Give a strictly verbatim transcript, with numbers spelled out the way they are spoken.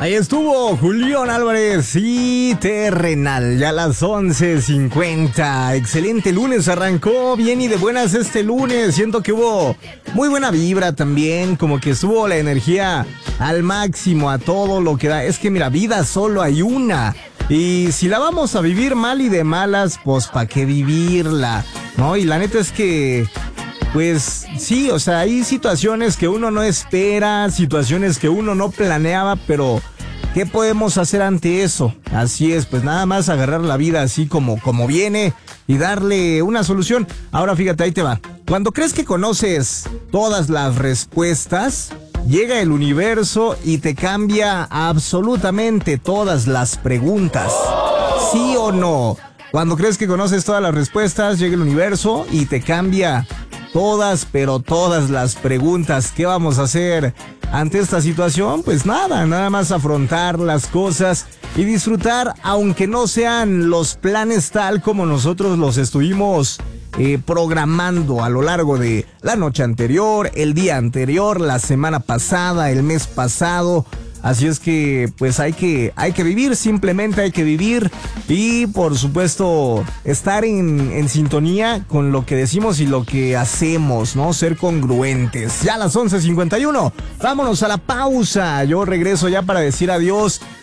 Ahí estuvo Julián Álvarez y Terrenal, ya a las once cincuenta. Excelente lunes, arrancó bien y de buenas este lunes. Siento que hubo muy buena vibra también, como que estuvo la energía al máximo, a todo lo que da. Es que mira, vida solo hay una. Y si la vamos a vivir mal y de malas, pues ¿para qué vivirla? ¿No? Y la neta es que... Pues sí, o sea, hay situaciones que uno no espera, situaciones que uno no planeaba, pero ¿qué podemos hacer ante eso? Así es, pues nada más agarrar la vida así como, como viene y darle una solución. Ahora fíjate, ahí te va. Cuando crees que conoces todas las respuestas, llega el universo y te cambia absolutamente todas las preguntas. ¿Sí o no? Cuando crees que conoces todas las respuestas, llega el universo y te cambia todas, pero todas las preguntas. ¿Qué vamos a hacer ante esta situación? Pues nada, nada más afrontar las cosas y disfrutar, aunque no sean los planes tal como nosotros los estuvimos eh, programando a lo largo de la noche anterior, el día anterior, la semana pasada, el mes pasado. Así es que pues hay que, hay que vivir, simplemente hay que vivir y por supuesto estar en, en sintonía con lo que decimos y lo que hacemos, ¿no? Ser congruentes. Ya a las once cincuenta y uno, vámonos a la pausa. Yo regreso ya para decir adiós